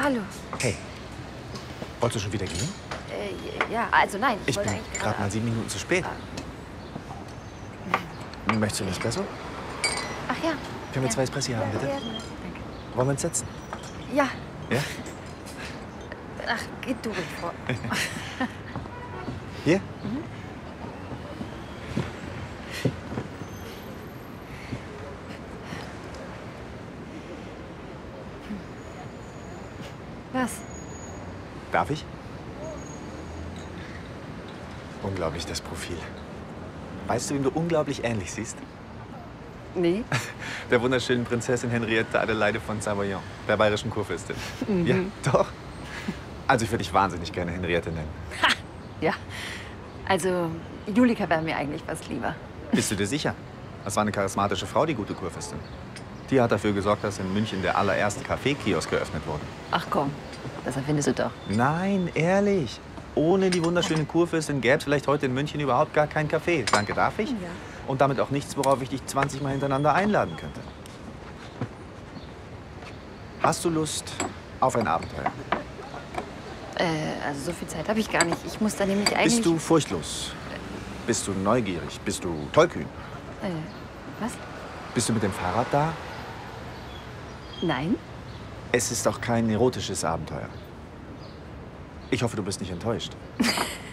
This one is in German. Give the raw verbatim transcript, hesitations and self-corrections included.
Hallo. Hey. Wolltest du schon wieder gehen? Äh, ja, also nein. Ich, Ich wollte bin eigentlich gerade mal sieben Minuten zu spät. Ah. Möchtest du einen Espresso? Ach ja. Können wir ja. zwei Espressi haben, ja, bitte? Gerne. Danke. Wollen wir uns setzen? Ja. Ja? Ach, geh du ruhig vor. Hier? Mhm. Was? Darf ich? Unglaublich, das Profil. Weißt du, wem du unglaublich ähnlich siehst? Nee. Der wunderschönen Prinzessin Henriette Adelaide von Savoyen, der bayerischen Kurfürstin. Mhm. Ja, doch. Also ich würde dich wahnsinnig gerne Henriette nennen. Ha! Ja. Also, Julika wäre mir eigentlich fast lieber. Bist du dir sicher? Das war eine charismatische Frau, die gute Kurfürstin. Die hat dafür gesorgt, dass in München der allererste Kaffeekiosk geöffnet wurde. Ach komm, das erfindest du doch. Nein, ehrlich. Ohne die wunderschöne Kurfürstin gäbe es vielleicht heute in München überhaupt gar kein Café. Danke, darf ich? Ja. Und damit auch nichts, worauf ich dich zwanzig Mal hintereinander einladen könnte. Hast du Lust auf ein Abenteuer? Äh, also so viel Zeit habe ich gar nicht. Ich muss da nämlich eigentlich... Bist du furchtlos? Bist du neugierig? Bist du tollkühn? Äh, was? Bist du mit dem Fahrrad da? Nein? Es ist doch kein erotisches Abenteuer. Ich hoffe, du bist nicht enttäuscht.